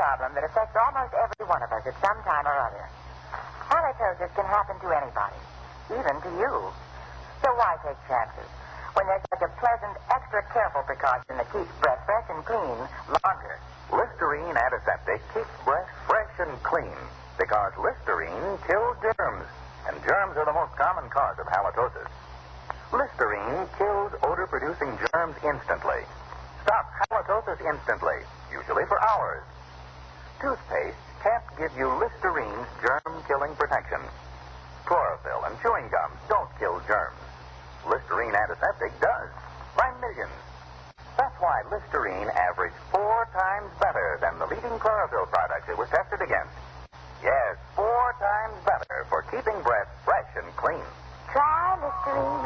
problem that affects almost every one of us at some time or other. Halitosis can happen to anybody, even to you. So why take chances when there's such a pleasant, extra careful precaution that keeps breath fresh and clean longer? Listerine Antiseptic keeps breath fresh and clean because Listerine kills germs, and germs are the most common cause of halitosis. Listerine kills odor-producing germs instantly. Stops halitosis instantly, usually for hours. Toothpaste can't give you Listerine's germ-killing protection. Chlorophyll and chewing gum don't kill germs. Listerine Antiseptic does, by millions. That's why Listerine averaged 4 times better than the leading chlorophyll products it was tested against. Yes, 4 times better for keeping breath fresh and clean. Try Listerine.